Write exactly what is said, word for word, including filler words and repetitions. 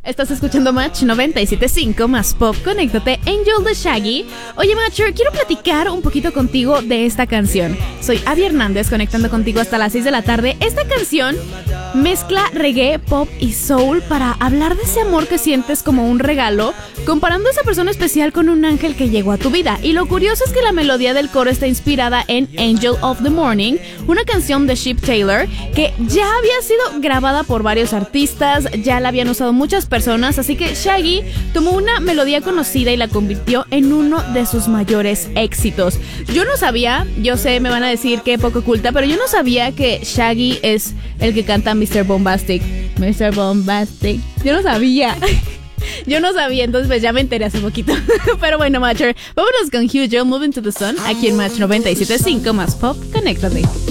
Estás escuchando Match noventa y siete punto cinco más pop. Conéctate, Angel de Shaggy. Oye, Matcher, quiero platicar un poquito contigo de esta canción. Soy Abby Hernández, conectando contigo hasta las seis de la tarde. Esta canción mezcla reggae, pop y soul para hablar de ese amor que sientes como un regalo, comparando a esa persona especial con un ángel que llegó a tu vida. Y lo curioso es que la melodía del coro está inspirada en Angel of the Morning, una canción de Chip Taylor que ya había sido grabada por varios artistas, ya la habían usado muchas personas, así que Shaggy tomó una melodía conocida y la convirtió en uno de sus mayores éxitos. Yo no sabía, yo sé, me van a decir que poco culta, pero yo no sabía que Shaggy es el que canta mister Bombastic. mister Bombastic. Yo no sabía. Yo no sabía, entonces pues ya me enteré hace poquito. Pero bueno, Matcher, vámonos con Hugh Joe, Moving to the Sun, aquí en Match noventa y siete punto cinco más pop. Conéctate.